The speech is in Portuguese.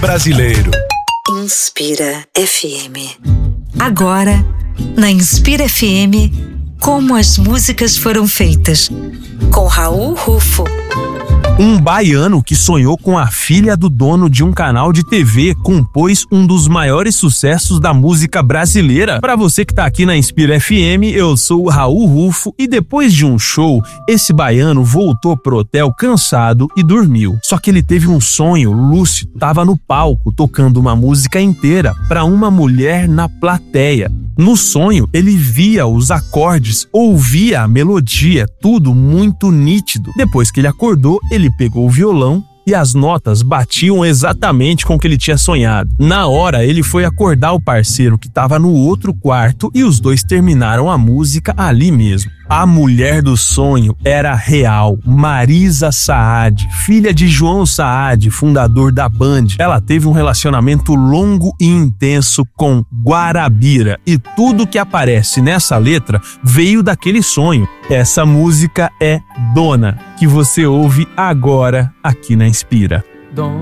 brasileiro. Inspira FM. Agora, na Inspira FM, como as músicas foram feitas, com Raul Rufo. Um baiano que sonhou com a filha do dono de um canal de TV compôs um dos maiores sucessos da música brasileira. Para você que tá aqui na Inspira FM, eu sou o Raul Rufo e depois de um show, esse baiano voltou pro hotel cansado e dormiu. Só que ele teve um sonho lúcido, tava no palco tocando uma música inteira para uma mulher na plateia. No sonho, ele via os acordes, ouvia a melodia, tudo muito nítido. Depois que ele acordou, ele pegou o violão e as notas batiam exatamente com o que ele tinha sonhado. Na hora, ele foi acordar o parceiro que estava no outro quarto e os dois terminaram a música ali mesmo. A mulher do sonho era real, Marisa Saad, filha de João Saad, fundador da Band. Ela teve um relacionamento longo e intenso com Guarabira e tudo que aparece nessa letra veio daquele sonho. Essa música é Dona, que você ouve agora aqui na Inspira. Dona